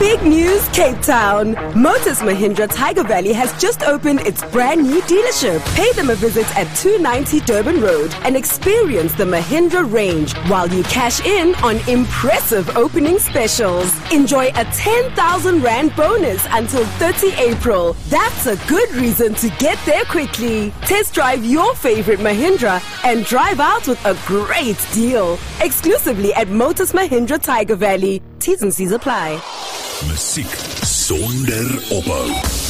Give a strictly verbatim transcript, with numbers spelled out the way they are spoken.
Big news, Cape Town. Motors Mahindra Tiger Valley has just opened its brand new dealership. Pay them a visit at two ninety Durban Road and experience the Mahindra range while you cash in on impressive opening specials. Enjoy a ten thousand rand bonus until thirtieth April. That's a good reason to get there quickly. Test drive your favorite Mahindra and drive out with a great deal. Exclusively at Motors Mahindra Tiger Valley. T's and C's apply. Musiek sonder ophou.